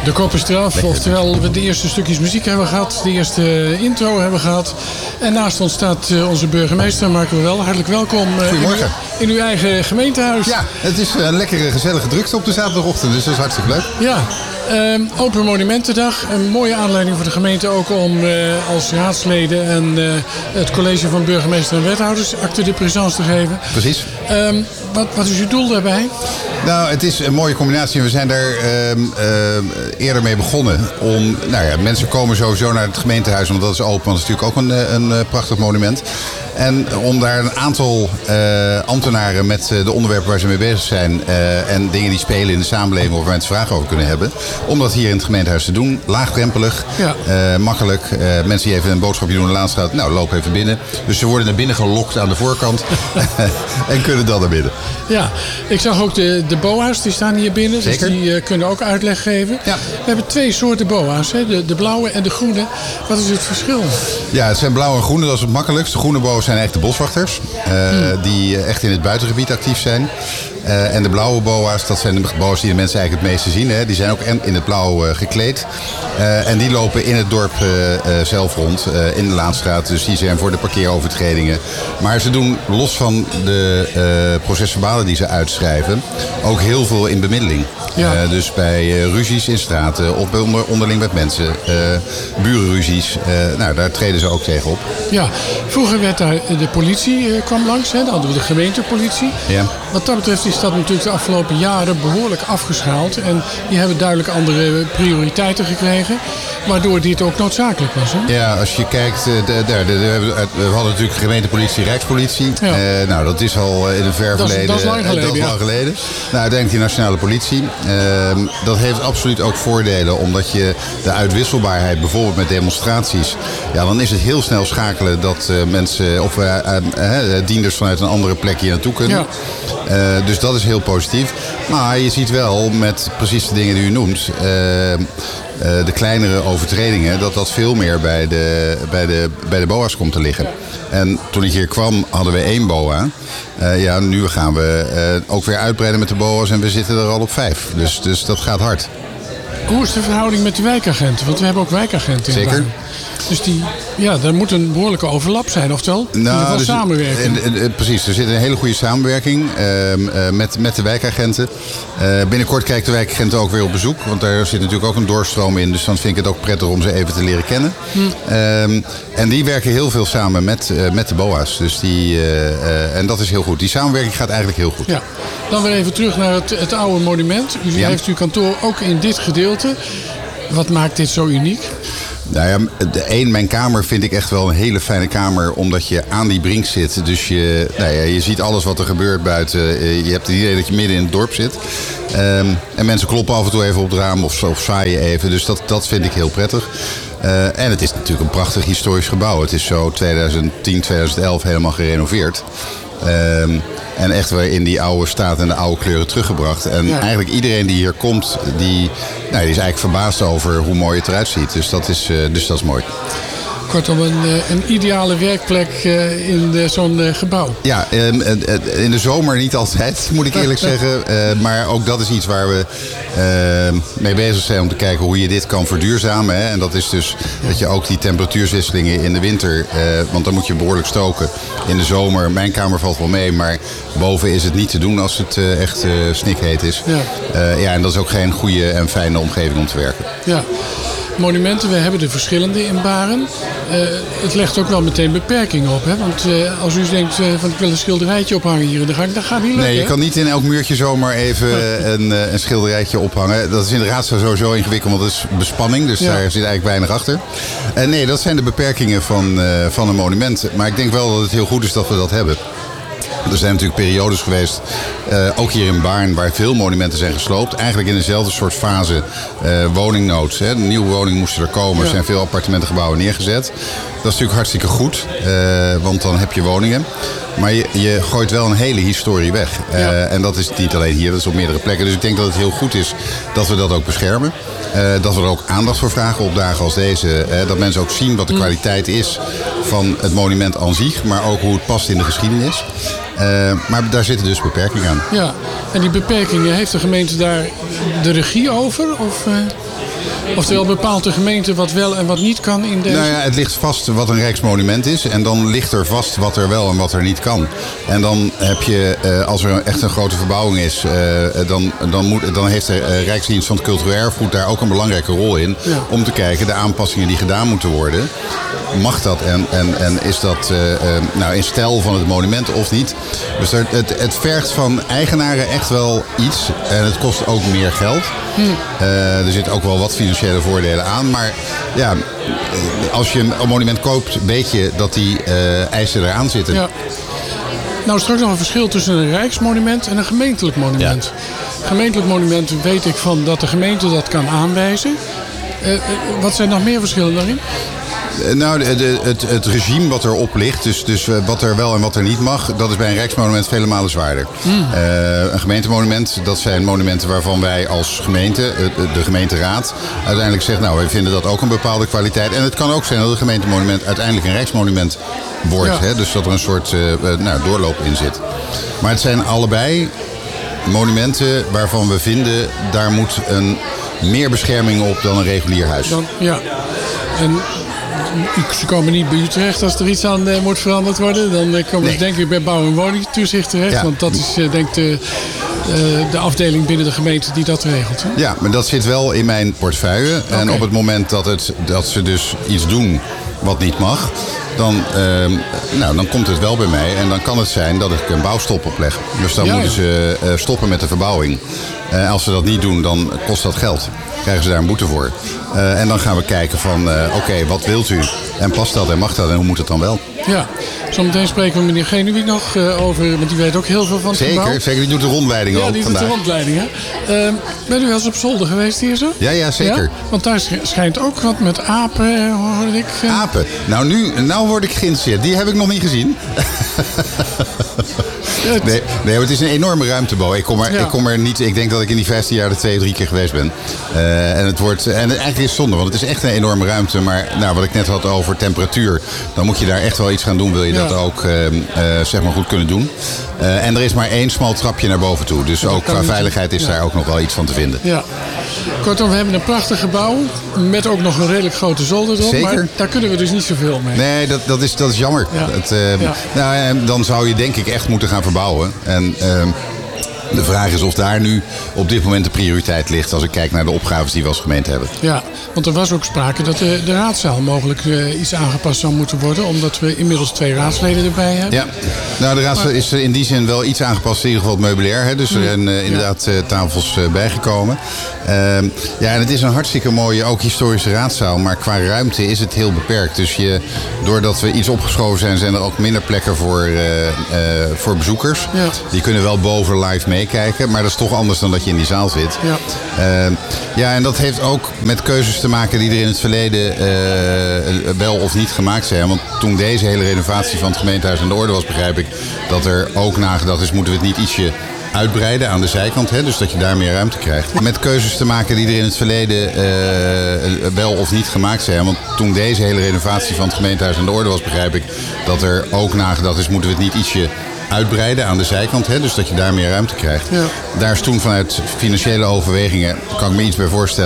De kop is eraf, oftewel we de eerste stukjes muziek hebben gehad. De eerste intro hebben gehad. En naast ons staat onze burgemeester Mark Ruel. Hartelijk welkom in uw eigen gemeentehuis. Ja, het is een lekkere gezellige drukte op de zaterdagochtend. Dus dat is hartstikke leuk. Ja, Open Monumentendag. Een mooie aanleiding voor de gemeente ook om als raadsleden en het college van burgemeester en wethouders acte de présence te geven. Precies. Wat is uw doel daarbij? Nou, het is een mooie combinatie. We zijn daar eerder mee begonnen. Mensen komen sowieso naar het gemeentehuis, want dat is open. Want het is natuurlijk ook een prachtig monument. En om daar een aantal ambtenaren met de onderwerpen waar ze mee bezig zijn en dingen die spelen in de samenleving of waar mensen vragen over kunnen hebben, om dat hier in het gemeentehuis te doen. Laagdrempelig, makkelijk. Mensen die even een boodschapje doen in de Laanstraat, loop even binnen. Dus ze worden naar binnen gelokt aan de voorkant en kunnen dan naar binnen. Ja, ik zag ook de BOA's, die staan hier binnen. Zeker. Dus die kunnen ook uitleg geven. Ja. We hebben 2 soorten BOA's, hè? De blauwe en de groene. Wat is het verschil? Ja, het zijn blauwe en groene, dat is het makkelijkst. De groene BOA's zijn echt de boswachters, die echt in het buitengebied actief zijn. En de blauwe BOA's, dat zijn de BOA's die de mensen eigenlijk het meeste zien. Hè. Die zijn ook in het blauw gekleed. En die lopen in het dorp zelf rond, in de Laanstraat. Dus die zijn voor de parkeerovertredingen. Maar ze doen los van de procesverbalen die ze uitschrijven ook heel veel in bemiddeling. Ja. Dus bij ruzies in straten of onderling met mensen, burenruzies. Daar treden ze ook tegen op. Ja, vroeger werd daar de politie kwam langs. Hè. Dan hadden we de gemeentepolitie. Ja. Wat dat betreft is dat natuurlijk de afgelopen jaren behoorlijk afgeschaald. En die hebben duidelijk andere prioriteiten gekregen. Waardoor dit ook noodzakelijk was. Hè? Ja, als je kijkt, we hadden natuurlijk gemeentepolitie, rijkspolitie. Ja. Dat is al in een ver verleden. Dat is lang geleden. Nou, uiteindelijk die nationale politie. Dat heeft absoluut ook voordelen. Omdat je de uitwisselbaarheid, bijvoorbeeld met demonstraties. Ja, dan is het heel snel schakelen dat mensen of dienders vanuit een andere plek hier naartoe kunnen. Ja. Dus dat is heel positief. Maar je ziet wel met precies de dingen die u noemt, de kleinere overtredingen, dat veel meer bij de BOA's komt te liggen. En toen ik hier kwam hadden we 1 BOA. Nu gaan we ook weer uitbreiden met de BOA's en we zitten er al op 5. Dus dat gaat hard. Hoe is de verhouding met de wijkagenten? Want we hebben ook wijkagenten. Zeker. Dus daar moet een behoorlijke overlap zijn, oftewel? In ieder geval samenwerking. Precies, er zit een hele goede samenwerking met de wijkagenten. Binnenkort kijkt de wijkagenten ook weer op bezoek. Want daar zit natuurlijk ook een doorstroom in. Dus dan vind ik het ook prettig om ze even te leren kennen. En die werken heel veel samen met de BOA's. Dus en dat is heel goed. Die samenwerking gaat eigenlijk heel goed. Ja. Dan weer even terug naar het oude monument. U heeft uw kantoor ook in dit gedeelte. Wat maakt dit zo uniek? Nou ja, mijn kamer vind ik echt wel een hele fijne kamer, omdat je aan die brink zit. Dus je ziet alles wat er gebeurt buiten. Je hebt het idee dat je midden in het dorp zit. En mensen kloppen af en toe even op het raam of zwaaien even. Dus dat vind ik heel prettig. En het is natuurlijk een prachtig historisch gebouw. Het is zo 2010, 2011 helemaal gerenoveerd. En echt weer in die oude staat en de oude kleuren teruggebracht. En eigenlijk iedereen die hier komt, die is eigenlijk verbaasd over hoe mooi het eruit ziet. Dus dat is mooi. Kortom, een ideale werkplek in zo'n gebouw. Ja, in de zomer niet altijd, moet ik eerlijk zeggen. Maar ook dat is iets waar we mee bezig zijn om te kijken hoe je dit kan verduurzamen. Hè. En dat is dus dat je ook die temperatuurwisselingen in de winter, want dan moet je behoorlijk stoken. In de zomer, mijn kamer valt wel mee, maar boven is het niet te doen als het echt snikheet is. Ja. En dat is ook geen goede en fijne omgeving om te werken. Ja. Monumenten, we hebben er verschillende in Baren. Het legt ook wel meteen beperkingen op. Hè? Want als u denkt van ik wil een schilderijtje ophangen hier in de gang, dan gaat niet lukken. Nee, je kan niet in elk muurtje zomaar even een schilderijtje ophangen. Dat is in de raadzaal sowieso ingewikkeld, want dat is bespanning. Dus daar zit eigenlijk weinig achter. Nee, dat zijn de beperkingen van een monument. Maar ik denk wel dat het heel goed is dat we dat hebben. Er zijn natuurlijk periodes geweest, ook hier in Baarn, waar veel monumenten zijn gesloopt. Eigenlijk in dezelfde soort fase woningnood. Hè. De nieuwe woningen moesten er komen. Er zijn veel appartementengebouwen neergezet. Dat is natuurlijk hartstikke goed, want dan heb je woningen. Maar je gooit wel een hele historie weg. En dat is niet alleen hier, dat is op meerdere plekken. Dus ik denk dat het heel goed is dat we dat ook beschermen. Dat we er ook aandacht voor vragen op dagen als deze. Dat mensen ook zien wat de kwaliteit is van het monument aan zich. Maar ook hoe het past in de geschiedenis. Maar daar zitten dus beperkingen aan. Ja, en die beperkingen, heeft de gemeente daar de regie over? Of, Oftewel bepaalt de gemeente wat wel en wat niet kan in deze... Nou ja, het ligt vast wat een rijksmonument is. En dan ligt er vast wat er wel en wat er niet kan. En dan heb je, als er echt een grote verbouwing is... dan heeft de Rijksdienst van het Cultureel Erfgoed daar ook een belangrijke rol in. Ja. Om te kijken, de aanpassingen die gedaan moeten worden... Mag dat en is dat in stijl van het monument of niet? Dus het vergt van eigenaren echt wel iets. En het kost ook meer geld. Er zitten ook wel wat financiële voordelen aan. Maar ja, als je een monument koopt, weet je dat die eisen eraan zitten. Ja. Nou, straks nog een verschil tussen een rijksmonument en een gemeentelijk monument. Ja. Gemeentelijk monument weet ik van dat de gemeente dat kan aanwijzen. Wat zijn nog meer verschillen daarin? Nou, het regime wat erop ligt, dus wat er wel en wat er niet mag, dat is bij een rijksmonument vele malen zwaarder. Een gemeentemonument, dat zijn monumenten waarvan wij als gemeente, de gemeenteraad, uiteindelijk zegt, nou, wij vinden dat ook een bepaalde kwaliteit. En het kan ook zijn dat een gemeentemonument uiteindelijk een rijksmonument wordt. Ja. Hè? Dus dat er een soort doorloop in zit. Maar het zijn allebei monumenten waarvan we vinden, daar moet een meer bescherming op dan een regulier huis. En ze komen niet bij u terecht als er iets aan moet veranderd worden. Dan komen ze denk ik bij bouw- en woningtoezicht terecht. Ja. Want dat is denk ik de afdeling binnen de gemeente die dat regelt. Hè? Ja, maar dat zit wel in mijn portefeuille. Okay. En op het moment dat ze dus iets doen wat niet mag... Dan komt het wel bij mij. En dan kan het zijn dat ik een bouwstop opleg. Dus dan moeten ze stoppen met de verbouwing. Als ze dat niet doen, dan kost dat geld. Krijgen ze daar een boete voor. En dan gaan we kijken van, oké, wat wilt u? En past dat en mag dat en hoe moet het dan wel? Ja, zometeen spreken we meneer Genuïek nog over, want die weet ook heel veel van het gebouw. Zeker, die doet de rondleiding ook vandaag. Ja, die doet de rondleiding, hè. Bent u wel eens op zolder geweest hier zo? Ja, zeker. Ja? Want daar schijnt ook wat met apen, hoorde ik. Apen? Nou word ik geïnteresseerd. Die heb ik nog niet gezien. Nee, het is een enorme ruimtebouw. Ik kom er niet. Ik denk dat ik in die 15 jaar er 2-3 keer geweest ben. En eigenlijk is het zonde, want het is echt een enorme ruimte. Maar wat ik net had over temperatuur, dan moet je daar echt wel iets gaan doen. Wil je dat ook goed kunnen doen. En er is maar 1 smal trapje naar boven toe. Dus ook qua veiligheid is daar ook nog wel iets van te vinden. Ja. Kortom, we hebben een prachtig gebouw met ook nog een redelijk grote zolder erop. Zeker. Maar daar kunnen we dus niet zoveel mee. Nee, dat is jammer. Ja. Dan zou je denk ik echt moeten gaan verbouwen. En de vraag is of daar nu op dit moment de prioriteit ligt als ik kijk naar de opgaves die we als gemeente hebben. Ja, want er was ook sprake dat de raadzaal mogelijk iets aangepast zou moeten worden, omdat we inmiddels 2 raadsleden erbij hebben. Ja, nou de raadzaal is in die zin wel iets aangepast, in ieder geval het meubilair. Hè? Dus er zijn inderdaad tafels bijgekomen. En het is een hartstikke mooie, ook historische raadzaal, maar qua ruimte is het heel beperkt. Dus doordat we iets opgeschoven zijn er ook minder plekken voor bezoekers. Ja. Die kunnen wel boven live meekijken, maar dat is toch anders dan dat je in die zaal zit. Ja. En dat heeft ook met keuzes te maken die er in het verleden wel of niet gemaakt zijn. Want toen deze hele renovatie van het gemeentehuis aan de orde was, begrijp ik dat er ook nagedacht is, moeten we het niet ietsje uitbreiden aan de zijkant, hè? Dus dat je daar meer ruimte krijgt. Met keuzes te maken die er in het verleden wel of niet gemaakt zijn. Want toen deze hele renovatie van het gemeentehuis aan de orde was, begrijp ik dat er ook nagedacht is, moeten we het niet ietsje uitbreiden aan de zijkant, hè? Dus dat je daar meer ruimte krijgt. Ja. Daar is toen vanuit financiële overwegingen, kan ik me iets bij voorstellen,